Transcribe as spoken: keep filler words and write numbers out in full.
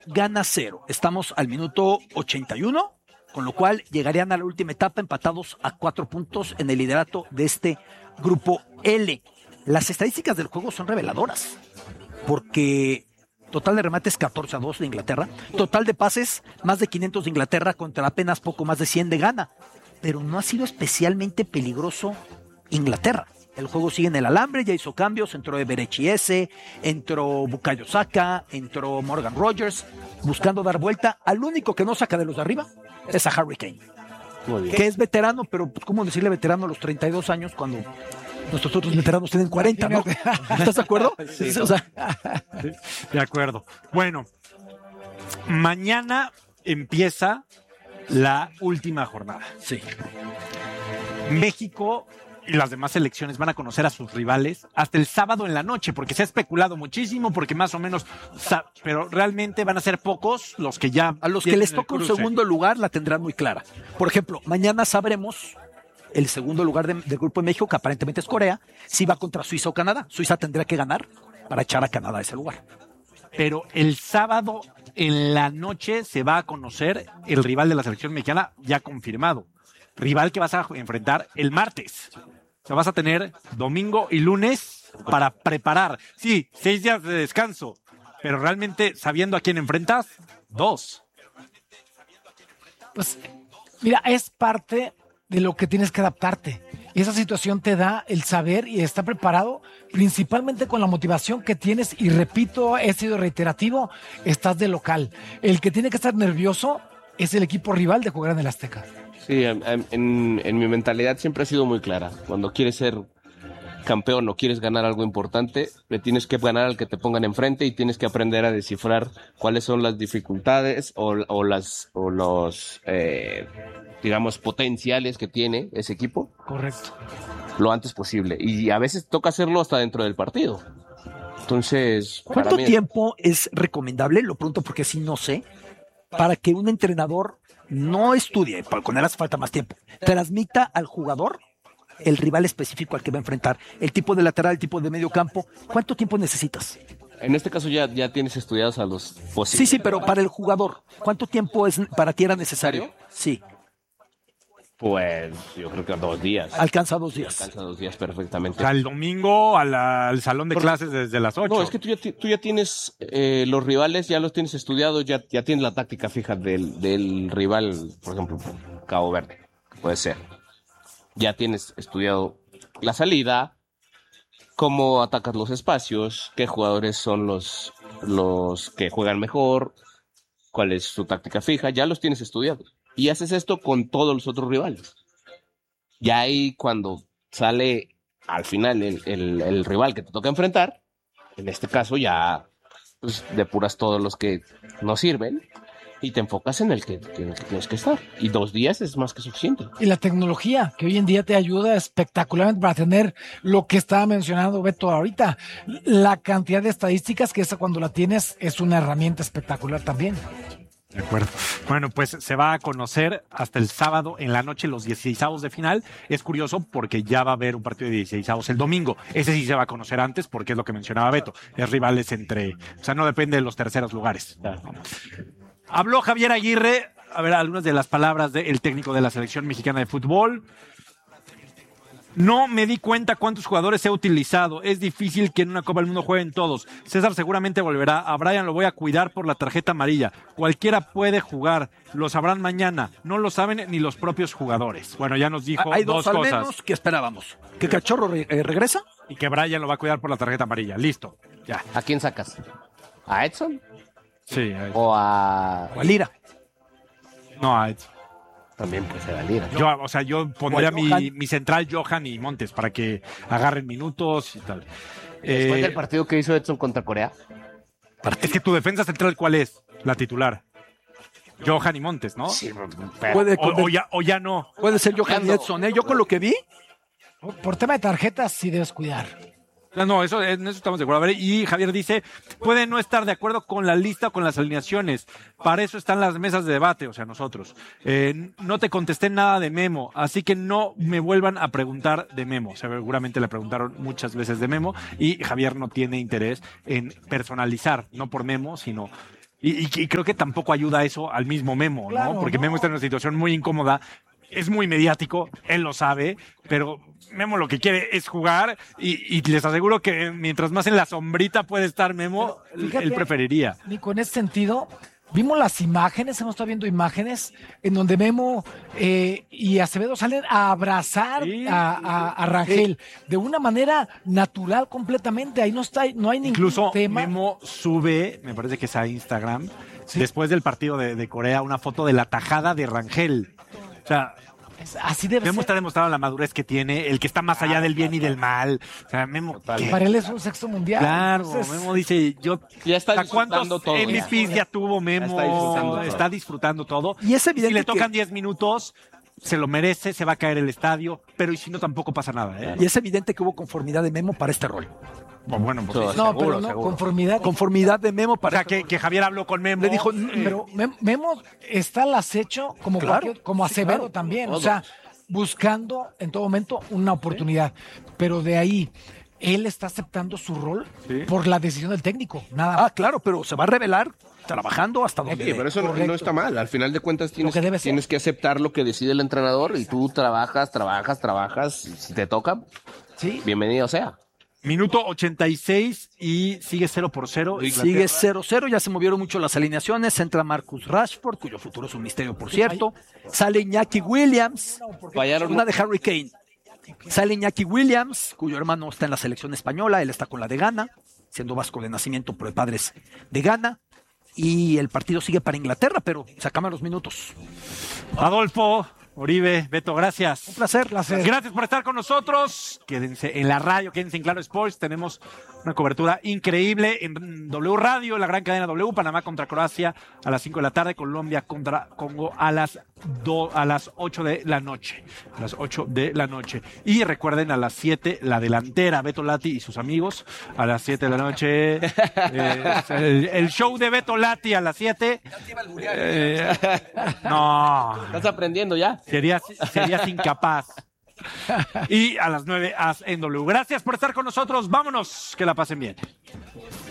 gana cero. Estamos al minuto ochenta y uno, con lo cual llegarían a la última etapa empatados a cuatro puntos en el liderato de este grupo L. Las estadísticas del juego son reveladoras, porque total de remates catorce a dos de Inglaterra, total de pases más de quinientos de Inglaterra contra apenas poco más de cien de Ghana, pero no ha sido especialmente peligroso Inglaterra. El juego sigue en el alambre, ya hizo cambios, entró Eberechi S, entró Bukayo Saka, entró Morgan Rogers, buscando dar vuelta. Al único que no saca de los de arriba es a Harry Kane, que es veterano, pero ¿cómo decirle veterano a los treinta y dos años cuando nuestros otros veteranos tienen cuarenta, ¿no? ¿Estás de acuerdo? Sí, o sea, sí, de acuerdo. Bueno, mañana empieza la última jornada. Sí. México y las demás selecciones van a conocer a sus rivales hasta el sábado en la noche, porque se ha especulado muchísimo, porque más o menos, pero realmente van a ser pocos los que ya... A los que les toca un segundo lugar la tendrán muy clara. Por ejemplo, mañana sabremos el segundo lugar de, del grupo de México, que aparentemente es Corea, si va contra Suiza o Canadá. Suiza tendría que ganar para echar a Canadá a ese lugar. Pero el sábado en la noche se va a conocer el rival de la selección mexicana ya confirmado. Rival que vas a enfrentar el martes. O sea, vas a tener domingo y lunes para preparar. Sí, seis días de descanso, pero realmente sabiendo a quién enfrentas, dos. Pues, mira, es parte de lo que tienes que adaptarte. Y esa situación te da el saber y estar preparado, principalmente con la motivación que tienes. Y repito, he sido reiterativo, estás de local. El que tiene que estar nervioso es el equipo rival de jugar en el Azteca. Sí, en, en, en mi mentalidad siempre ha sido muy clara. Cuando quieres ser campeón o quieres ganar algo importante, le tienes que ganar al que te pongan enfrente y tienes que aprender a descifrar cuáles son las dificultades o, o, las, o los, eh, digamos, potenciales que tiene ese equipo. Correcto. Lo antes posible. Y a veces toca hacerlo hasta dentro del partido. Entonces, ¿cuánto para mí... tiempo es recomendable? Lo pregunto porque sí no sé. Para que un entrenador no estudie, con él hace falta más tiempo, transmita al jugador el rival específico al que va a enfrentar, el tipo de lateral, el tipo de medio campo. ¿Cuánto tiempo necesitas? En este caso ya, ya tienes estudiados a los posibles. Sí, sí, pero para el jugador, ¿cuánto tiempo es para ti era necesario? Sí. Pues yo creo que dos días. Alcanza dos días. Alcanza dos días perfectamente. Al domingo a la, al salón de Por, clases desde las ocho. No, es que tú ya, tú ya tienes eh, los rivales, ya los tienes estudiados, ya, ya tienes la táctica fija del, del rival, por ejemplo, Cabo Verde, puede ser. Ya tienes estudiado la salida, cómo atacas los espacios, qué jugadores son los, los que juegan mejor, cuál es su táctica fija, ya los tienes estudiados. Y haces esto con todos los otros rivales. Y ahí cuando sale al final el, el, el rival que te toca enfrentar, en este caso ya pues, depuras todos los que no sirven y te enfocas en el que, en el que tienes que estar. Y dos días es más que suficiente. Y la tecnología, que hoy en día te ayuda espectacularmente para tener lo que estaba mencionando Beto ahorita. La cantidad de estadísticas que esa cuando la tienes es una herramienta espectacular también. De acuerdo. Bueno, pues se va a conocer hasta el sábado en la noche los dieciseisavos de final. Es curioso porque ya va a haber un partido de dieciseisavos el domingo. Ese sí se va a conocer antes porque es lo que mencionaba Beto. Es rivales entre... O sea, no depende de los terceros lugares. Habló Javier Aguirre. A ver, algunas de las palabras del técnico de la selección mexicana de fútbol. No me di cuenta cuántos jugadores he utilizado. Es difícil que en una Copa del Mundo jueguen todos. César seguramente volverá. A Brian lo voy a cuidar por la tarjeta amarilla. Cualquiera puede jugar. Lo sabrán mañana. No lo saben ni los propios jugadores. Bueno, ya nos dijo Hay dos, dos al cosas. menos que esperábamos. Que Cachorro re- eh, regresa. Y que Brian lo va a cuidar por la tarjeta amarilla. Listo. Ya. ¿A quién sacas? ¿A Edson? Sí. A ¿O a...? O a Lira. No, a Edson. También puede ser a Lira. Yo, o sea, yo pondría mi, Johan. mi central Johan y Montes para que agarren minutos y tal. Después Eh, del partido que hizo Edson contra Corea. es que tu defensa central, ¿cuál es? La titular. Johan y Montes, ¿no? Sí, pero... Puede, O, o ya, o ya no. puede ser Johan y Edson, ¿eh? Yo con lo que vi, Por tema de tarjetas sí debes cuidar. No, no, eso, en eso estamos de acuerdo. A ver, y Javier dice, puede no estar de acuerdo con la lista o con las alineaciones. Para eso están las mesas de debate, o sea, nosotros. Eh, no te contesté nada de Memo, así que no me vuelvan a preguntar de Memo. O sea, seguramente le preguntaron muchas veces de Memo y Javier no tiene interés en personalizar, no por Memo, sino Y, y, y creo que tampoco ayuda eso al mismo Memo, Claro, ¿no? Porque no. Memo está en una situación muy incómoda, es muy mediático, él lo sabe, pero Memo lo que quiere es jugar y, y les aseguro que mientras más en la sombrita puede estar Memo, Fíjate, él preferiría. Nico, en ese sentido, vimos las imágenes, hemos estado viendo imágenes en donde Memo eh, y Acevedo salen a abrazar Sí. a, a- a Rangel de una manera natural completamente. Ahí no está, no hay ningún Incluso tema. Memo sube, me parece que es a Instagram, después del partido de, de Corea, una foto de la tajada de Rangel. O sea, Es- así debe Memo ser. está demostrando la madurez que tiene, el que está más allá del bien y del mal. O sea, Memo, ¿qué? Para él es un sexto mundial. Claro, Entonces, Memo dice, yo, Ya está ¿a disfrutando cuántos todo, M V Ps ya. ya tuvo Memo? Está disfrutando todo. Está disfrutando todo. Y es evidente si le tocan que- diez minutos, se lo merece, se va a caer el estadio, pero y si no, tampoco pasa nada, ¿eh? Y es evidente que hubo conformidad de Memo para este rol. Pues bueno, pues Todo. sí. no, Seguro, pero no, seguro. conformidad. Conformidad de Memo O para sea, este que, rol. que Javier habló con Memo. Le dijo, eh, Pero Mem- Memo está al acecho como, Claro, cualquier- como sí, Acevedo claro, también, o todos. sea, buscando en todo momento una oportunidad. Pero de ahí, él está aceptando su rol Sí. por la decisión del técnico, nada Ah, más. claro, pero se va a revelar trabajando hasta donde... Sí, pero eso no, Correcto. no está mal. Al final de cuentas tienes, que debe ser. tienes que aceptar lo que decide el entrenador y tú trabajas, trabajas, trabajas. Y si te toca, Sí, bienvenido sea. Minuto ochenta y seis y sigue cero por cero. Sigue cero cero, ya se movieron mucho las alineaciones. Entra Marcus Rashford, cuyo futuro es un misterio, por cierto. Sale Iñaki Williams, Fallaron. una de Harry Kane. Sale Iñaki Williams, cuyo hermano está en la selección española, él está con la de Ghana, siendo vasco de nacimiento, pero de padres de Ghana. Y el partido sigue para Inglaterra, pero se acaban los minutos. Adolfo, Oribe, Beto, gracias. Un placer. placer. Gracias por estar con nosotros. Quédense en la radio, quédense en Claro Sports. Tenemos una cobertura increíble en W Radio, en la gran cadena W. Panamá contra Croacia a las cinco de la tarde. Colombia contra Congo a las, do, a las ocho de la noche. A las ocho de la noche. Y recuerden, a las siete, la delantera, Beto Lati y sus amigos. A las siete de la noche. eh, el, el show de Beto Lati a las siete. Eh, no. Estás aprendiendo ya. Serías, serías incapaz. Y a las nueve haz en W. Gracias por estar con nosotros. Vámonos. Que la pasen bien.